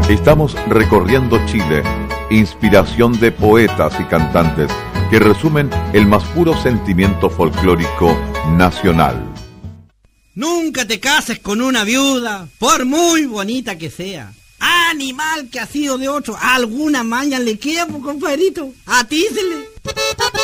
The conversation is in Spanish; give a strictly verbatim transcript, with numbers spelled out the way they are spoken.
Estamos recorriendo Chile, inspiración de poetas y cantantes que resumen el más puro sentimiento folclórico nacional. Nunca te cases con una viuda, por muy bonita que sea. Animal que ha sido de otro, alguna maña le queda, pues, compadrito. Atícele.